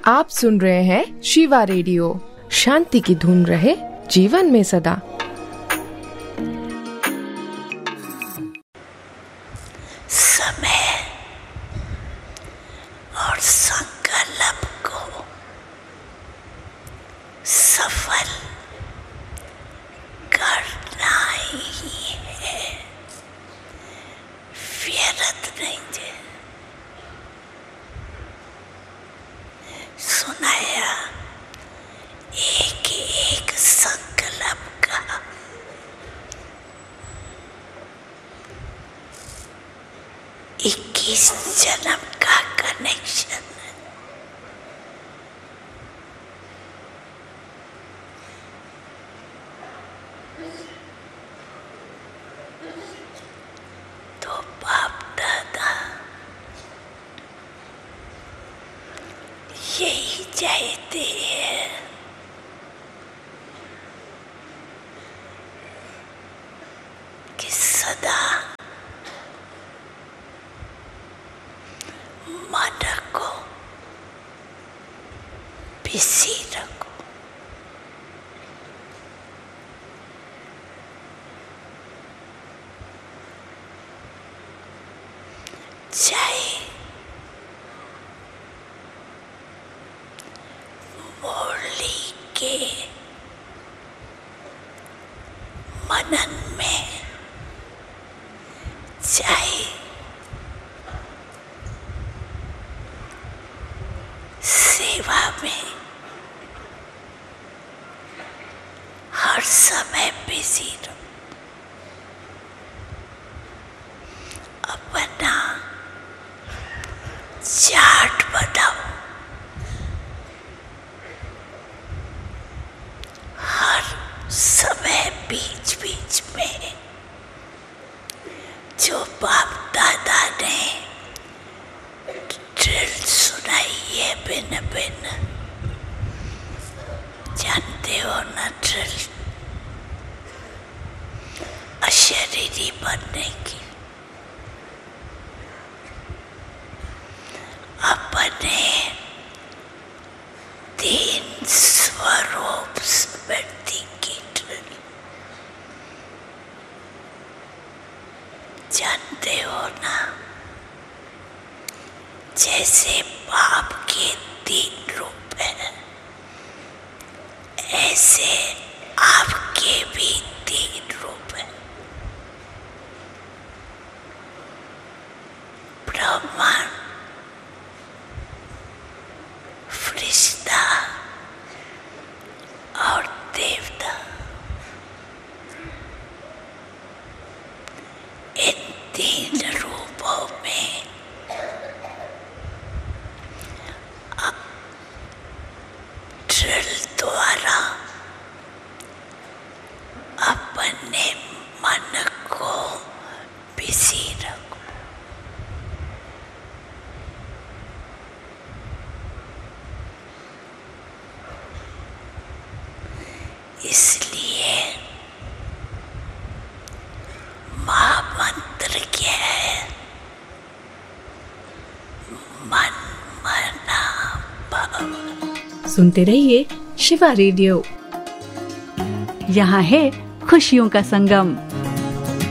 आप सुन रहे हैं शिवा रेडियो। शांति की धुन रहे जीवन में सदा। समय और संकल्प को सफल करना ही है, व्यर्थ नहीं है। सुनाया एक एक संकल्प का 21 जन्म का कनेक्शन। तो बाप दादा यही चाहते हैं कि सदा मन को बिजी रखो। चाहे मुरली के मनन में, चाहे सेवा में, हर समय बिजी रहो। अपना चार्ट बनाओ, हर समय बीच बीच में जो बाप दादा ने ड्रिल सुनाई है, भिन्न भिन्न, जानते हो ना ड्रिल, अशरीरी बनने की। अपने 3 स्वरूप स्मृति की ड्रिल, जानते हो ना, जैसे बाप के 3 रूप हैं, ऐसे आपके भी 3 रूप हैं। ब्रह्मांड, फरिश्ता और देवता। इन 3 रूपों में ड्रिल द्वारा अपने मन को बिजी रखो। इसलिए महामंत्र क्या है? मन मना भव। सुनते रहिए शिवा रेडियो। यहाँ है खुशियों का संगम।